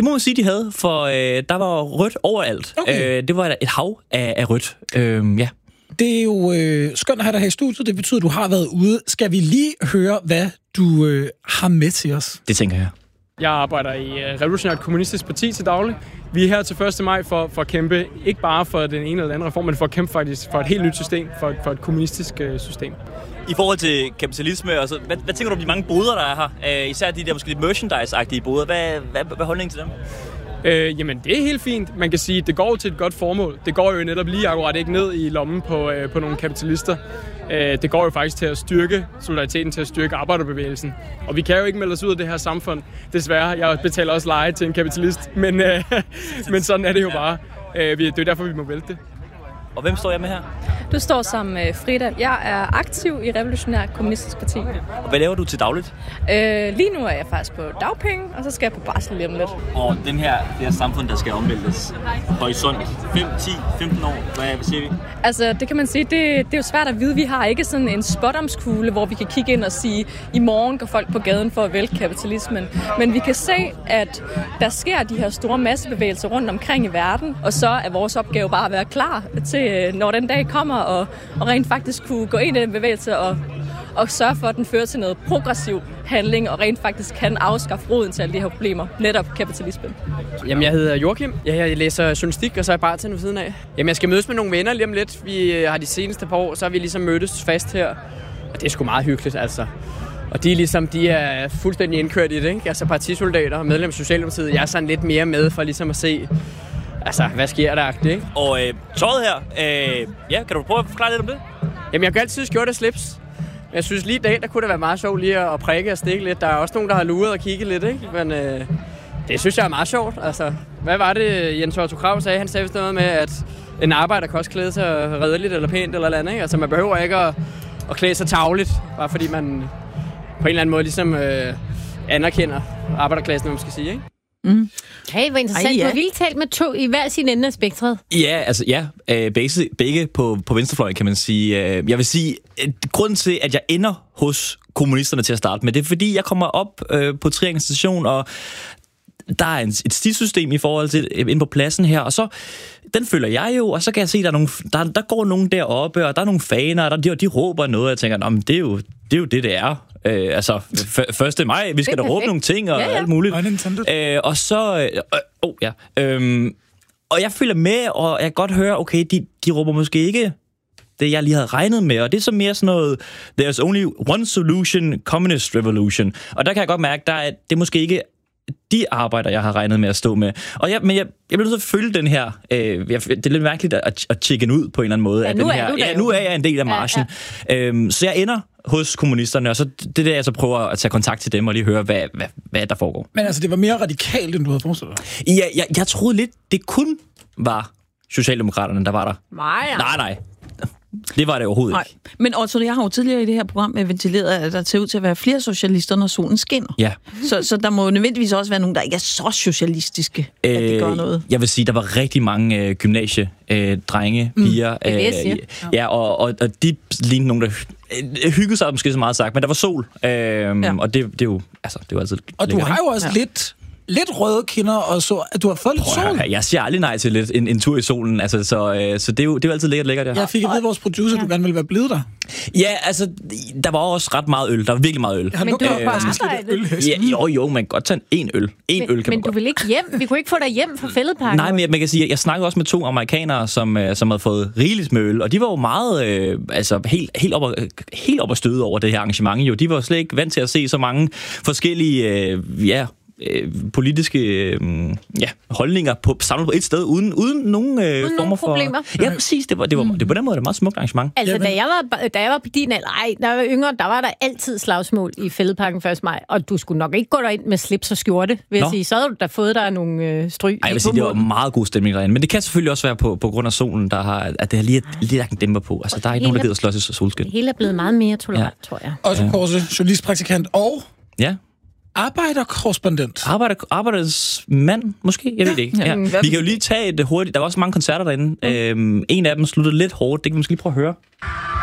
det må man sige, de havde, for der var rødt overalt. Okay. Det var et hav af rødt. Ja. Det er jo skønt at have dig her i studiet. Det betyder, at du har været ude. Skal vi lige høre, hvad du har med til os? Det tænker jeg. Jeg arbejder i Revolutionært Kommunistisk Parti til daglig. Vi er her til 1. maj for at kæmpe, ikke bare for den ene eller den anden reform, men for at kæmpe faktisk for et helt nyt system, for et kommunistisk system. I forhold til kapitalisme, altså, hvad tænker du om de mange boder, der er her? Især de der måske lidt merchandise-agtige boder. Hvad er holdningen til dem? Jamen, det er helt fint. Man kan sige, at det går til et godt formål. Det går jo netop lige akkurat ikke ned i lommen på nogle kapitalister. Det går jo faktisk til at styrke solidariteten, til at styrke arbejderbevægelsen. Og vi kan jo ikke melde os ud af det her samfund. Desværre, jeg betaler også leje til en kapitalist, men sådan er det jo bare. Det er jo derfor, vi må vælte det. Og hvem står jeg med her? Du står sammen med Frida. Jeg er aktiv i Revolutionært Kommunistisk Parti. Og hvad laver du til dagligt? Lige nu er jeg faktisk på dagpenge, og så skal jeg på barsel lige om lidt. Og det her samfund, der skal omvæltes. Horisont 5, 10, 15 år. Hvad siger vi? Altså, det kan man sige, det er jo svært at vide. Vi har ikke sådan en spådomskugle, hvor vi kan kigge ind og sige, i morgen går folk på gaden for at vælte kapitalismen. Men vi kan se, at der sker de her store massebevægelser rundt omkring i verden, og så er vores opgave bare at være klar til, når den dag kommer, og rent faktisk kunne gå ind i den bevægelse og sørge for, at den fører til noget progressiv handling, og rent faktisk kan afskaffe roden til alle de her problemer, netop kapitalismen. Jamen, jeg hedder Joachim. Jeg læser journalistik, og så er jeg bartender ved siden af. Jamen, jeg skal mødes med nogle venner lige om lidt. Vi har de seneste par år, så har vi ligesom mødtes fast her. Og det er sgu meget hyggeligt, altså. Og de er fuldstændig indkørt i det, ikke? Altså partisoldater og medlem af Socialdemokratiet. Jeg er sådan lidt mere med for ligesom at se, altså, hvad sker der, ikke? Og tøjet her, kan du prøve at forklare lidt om det? Jamen, jeg har altid skjort og slips. Jeg synes lige i dag, der kunne det være meget sjovt lige at prikke og stikke lidt. Der er også nogen, der har luret og kigget lidt, ikke? Men det synes jeg er meget sjovt. Altså, hvad var det, Jens Otto Krag sagde? Han sagde vist noget med, at en arbejder kan også klæde sig redeligt eller pænt eller andet, ikke? Altså, man behøver ikke at klæde sig tarveligt, bare fordi man på en eller anden måde ligesom anerkender arbejderklassen, hvad man skal sige, ikke? Mm. Hey, hvor interessant. Du har vildt talt med to i hver sin ende af spektret. Ja, altså begge på venstrefløjen, kan man sige. Jeg vil sige, grunden til, at jeg ender hos kommunisterne til at starte med, det er, fordi jeg kommer op på Triangel Station, og der er et stisystem i forhold til inde på pladsen her, og så den følger jeg jo, og så kan jeg se, der går nogen deroppe, og der er nogle faner, og de råber noget, og jeg tænker, men det er jo det er. Altså, 1. maj, vi skal da råbe nogle ting og alt muligt. Og så... og jeg følger med, og jeg kan godt høre, okay, de råber måske ikke det, jeg lige havde regnet med, og det er så mere sådan noget, there's only one solution, communist revolution. Og der kan jeg godt mærke, det er måske ikke de arbejder, jeg har regnet med at stå med. Men jeg bliver nødt til at følge den her. Det er lidt mærkeligt at chicken ud på en eller anden måde. Ja, nu er jeg en del af marchen. Ja. Så jeg ender hos kommunisterne, og så det der, jeg så prøver at tage kontakt til dem og lige høre, hvad der foregår. Men altså, det var mere radikalt, end du havde forestillet dig? Ja, jeg troede lidt, det kun var Socialdemokraterne, der var der. Nej. Det var det overhovedet ikke. Men Otto, jeg har jo tidligere i det her program ventileret, at der ser ud til at være flere socialister, når solen skinner. Ja. Så der må nødvendigvis også være nogen, der ikke er så socialistiske, at det gør noget. Jeg vil sige, der var rigtig mange drenge, piger. Og de lignede nogen, der hyggede sig måske så meget sagt, men der var sol. Og det er jo altid. Og du har jo også lidt røde kinder, og så at du har fået lidt sol. Jeg siger aldrig nej til en tur i solen, altså, så det er jo altid lækkert. Jeg fik at vide vores producer, du gerne ville være blevet der. Ja, altså, der var også ret meget øl. Der var virkelig meget øl. Men du var på arbejde. Jo, man kan godt tage en øl. Men du vil ikke hjem? Vi kunne ikke få dig hjem fra Fælledparken. Nej, men man kan sige, jeg snakkede også med 2 amerikanere, som havde fået rigeligt med øl, og de var jo meget, helt op at støde over det her arrangement. Jo, de var slet ikke vant til at se så mange forskellige, politiske holdninger samlet på et sted, uden nogen former for problemer. Ja, præcis. Det var på den måde et meget smukt arrangement. Altså, da jeg var på din alder, da jeg var yngre, der var der altid slagsmål i Fælledparken 1. maj, og du skulle nok ikke gå derind med slips og skjorte, vil jeg sige. Så havde du da fået dig nogle stryg. Jeg vil sige, det var meget god stemning derinde, men det kan selvfølgelig også være på grund af solen, at det har lige lagt en dæmper på. Altså, der er ikke nogen, der gider slås i solskin. Det hele er blevet meget mere tolerant, tror jeg. Også Korse, journalistpraktikant og... Ja. Arbejderkorrespondent. Arbejderens mand, måske? Jeg ved det ikke. Ja. Vi kan jo lige tage et hurtigt... Der var også mange koncerter derinde. En af dem sluttede lidt hårdt. Det kan man måske lige prøve at høre.